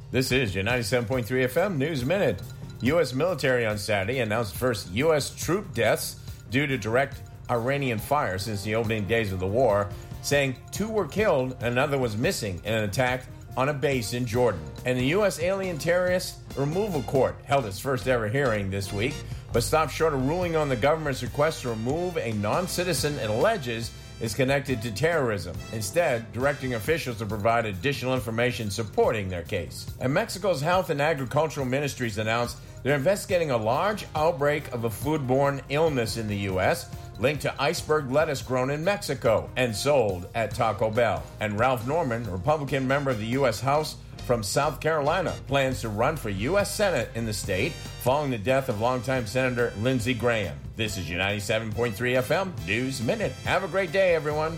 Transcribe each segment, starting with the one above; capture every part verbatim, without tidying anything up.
This is your ninety-seven point three F M News Minute. U S military on Saturday announced first U S troop deaths due to direct Iranian fire since the opening days of the war, saying two were killed and another was missing in an attack on a base in Jordan. And the U S Alien Terrorist Removal Court held its first ever hearing this week, but stopped short of ruling on the government's request to remove a non-citizen it alleges is connected to terrorism, instead directing officials to provide additional information supporting their case. And Mexico's Health and Agricultural Ministries announced they're investigating a large outbreak of a foodborne illness in the U S linked to iceberg lettuce grown in Mexico and sold at Taco Bell. And Ralph Norman, a Republican member of the U S House from South Carolina, plans to run for U S Senate in the state following the death of longtime Senator Lindsey Graham. This is your ninety-seven point three F M News Minute. Have a great day, everyone.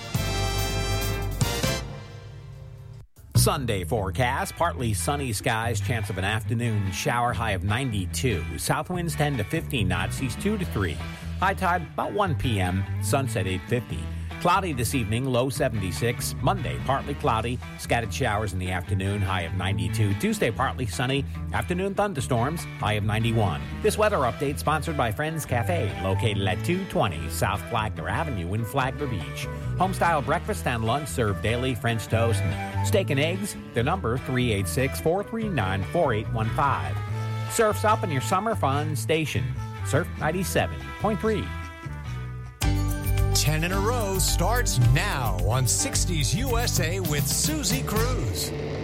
Sunday forecast, partly sunny skies, chance of an afternoon shower, high of ninety-two. South winds ten to fifteen knots, seas two to three. High tide about one p.m., sunset eight fifty. Cloudy this evening, low seventy-six. Monday, partly cloudy, scattered showers in the afternoon, high of ninety-two. Tuesday, partly sunny, afternoon thunderstorms, high of ninety-one. This weather update sponsored by Friends Cafe, located at two twenty South Flagler Avenue in Flagler Beach. Homestyle breakfast and lunch served daily, French toast, and steak and eggs. The number three eight six, four three nine, four eight one five. Surf's up in your summer fun station. Surf ninety-seven point three. ten in a row starts now on sixties U S A with Susie Cruz.